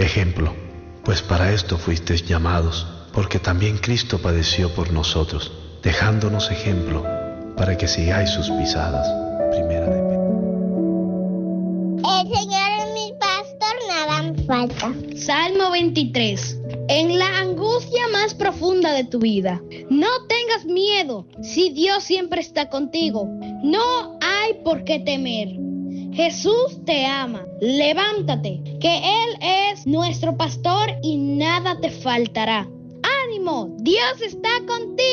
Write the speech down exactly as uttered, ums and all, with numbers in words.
Ejemplo, pues para esto fuisteis llamados, porque también Cristo padeció por nosotros, dejándonos ejemplo, para que sigáis sus pisadas. Primera de Pedro. El Señor es mi pastor, nada me falta. Salmo veintitrés. En la angustia más profunda de tu vida, no tengas miedo si Dios siempre está contigo. No hay por qué temer. Jesús te ama. Levántate, que Él es nuestro pastor y nada te faltará. ¡Ánimo! Dios está contigo.